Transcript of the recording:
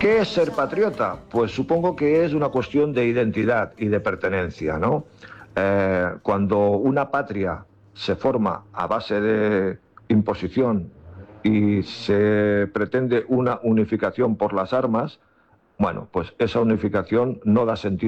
¿Qué es ser patriota? Pues supongo que es una cuestión de identidad y de pertenencia, ¿no? Cuando una patria se forma a base de imposición y se pretende una unificación por las armas, bueno, pues esa unificación no da sentido.